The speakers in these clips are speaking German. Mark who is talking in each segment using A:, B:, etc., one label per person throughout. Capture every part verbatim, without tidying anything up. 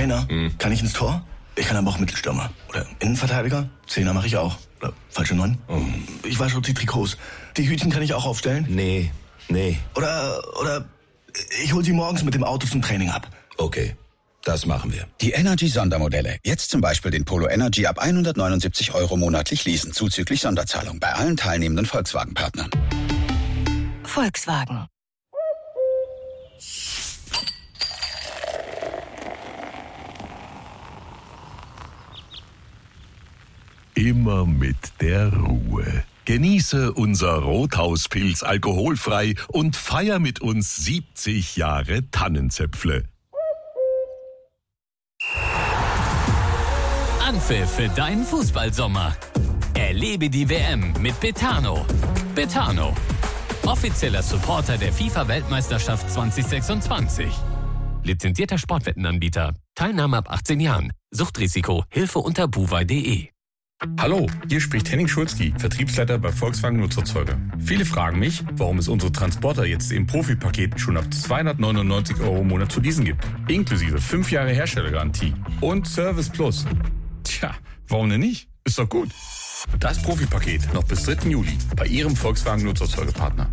A: Trainer. Mhm. Kann ich ins Tor? Ich kann aber auch Mittelstürmer. Oder Innenverteidiger. Zehner mache ich auch. Oder falsche Neun. Mhm. Ich wasche die Trikots. Die Hütchen kann ich auch aufstellen.
B: Nee, nee.
A: Oder, oder ich hol sie morgens mit dem Auto zum Training ab.
B: Okay, das machen wir.
C: Die Energy-Sondermodelle. Jetzt zum Beispiel den Polo Energy ab hundertneunundsiebzig Euro monatlich leasen, zuzüglich Sonderzahlung bei allen teilnehmenden Volkswagen-Partnern.
D: Volkswagen.
E: Immer mit der Ruhe. Genieße unser Rothauspilz alkoholfrei und feier mit uns siebzig Jahre Tannenzäpfle.
F: Anpfiff für deinen Fußballsommer. Erlebe die W M mit Betano. Betano, offizieller Supporter der FIFA-Weltmeisterschaft zwanzig sechsundzwanzig. Lizenzierter Sportwettenanbieter. Teilnahme ab achtzehn Jahren. Suchtrisiko. Hilfe unter buwei punkt de.
G: Hallo, hier spricht Henning Schulzki, Vertriebsleiter bei Volkswagen Nutzerzeuger. Viele fragen mich, warum es unsere Transporter jetzt im Profi-Paket schon ab zweihundertneunundneunzig Euro im Monat zu leasen gibt. Inklusive fünf Jahre Herstellergarantie und Service Plus. Tja, warum denn nicht? Ist doch gut. Das Profi-Paket noch bis dritten Juli bei Ihrem Volkswagen Nutzerzeugerpartner.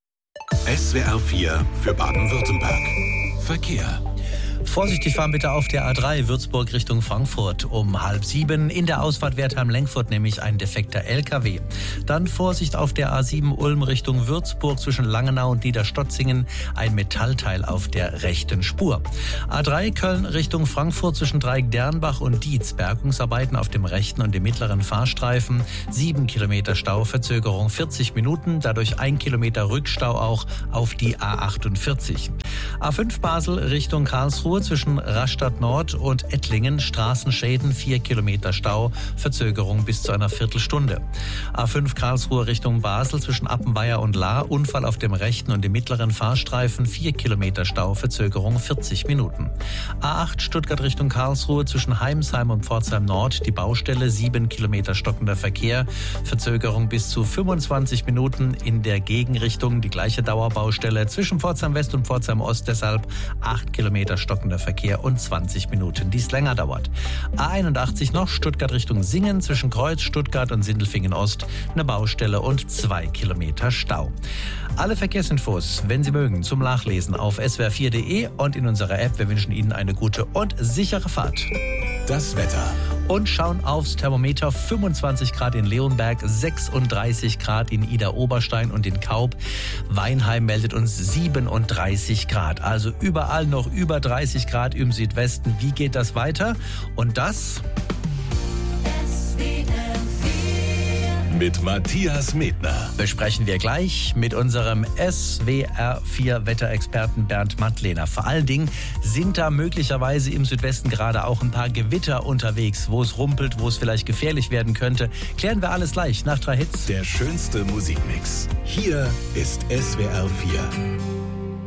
H: S W R vier für Baden-Württemberg. Verkehr.
I: Vorsichtig fahren bitte auf der A drei Würzburg Richtung Frankfurt um halb sieben. In der Ausfahrt Wertheim-Lenkfurt nämlich ein defekter L K W. Dann Vorsicht auf der A sieben Ulm Richtung Würzburg zwischen Langenau und Niederstotzingen. Ein Metallteil auf der rechten Spur. A drei Köln Richtung Frankfurt zwischen Dreieck-Dernbach und Dietz. Bergungsarbeiten auf dem rechten und dem mittleren Fahrstreifen. Sieben Kilometer Stau, Verzögerung vierzig Minuten. Dadurch ein Kilometer Rückstau auch auf die A achtundvierzig. A fünf Basel Richtung Karlsruhe zwischen Rastatt Nord und Ettlingen, Straßenschäden, vier Kilometer Stau, Verzögerung bis zu einer Viertelstunde. A fünf Karlsruhe Richtung Basel zwischen Appenweier und Lahr, Unfall auf dem rechten und dem mittleren Fahrstreifen, vier Kilometer Stau, Verzögerung vierzig Minuten. A acht Stuttgart Richtung Karlsruhe zwischen Heimsheim und Pforzheim Nord, die Baustelle, sieben Kilometer stockender Verkehr, Verzögerung bis zu fünfundzwanzig Minuten. In der Gegenrichtung die gleiche Dauerbaustelle zwischen Pforzheim West und Pforzheim Ost, deshalb acht Kilometer stockender Verkehr und zwanzig Minuten, die es länger dauert. A einundachtzig noch Stuttgart Richtung Singen zwischen Kreuz, Stuttgart und Sindelfingen Ost, eine Baustelle und zwei Kilometer Stau. Alle Verkehrsinfos, wenn Sie mögen, zum Nachlesen auf s w r vier punkt de und in unserer App. Wir wünschen Ihnen eine gute und sichere Fahrt.
H: Das Wetter.
I: Und schauen aufs Thermometer. fünfundzwanzig Grad in Leonberg, sechsunddreißig Grad in Idar-Oberstein und in Kaub. Weinheim meldet uns siebenunddreißig Grad. Also überall noch über dreißig Grad im Südwesten. Wie geht das weiter? Und das
E: mit Matthias Medner
I: besprechen wir gleich mit unserem S W R vier Wetterexperten Bernd Mattlehner. Vor allen Dingen sind da möglicherweise im Südwesten gerade auch ein paar Gewitter unterwegs, wo es rumpelt, wo es vielleicht gefährlich werden könnte. Klären wir alles gleich nach drei Hits.
H: Der schönste Musikmix. Hier ist S W R vier.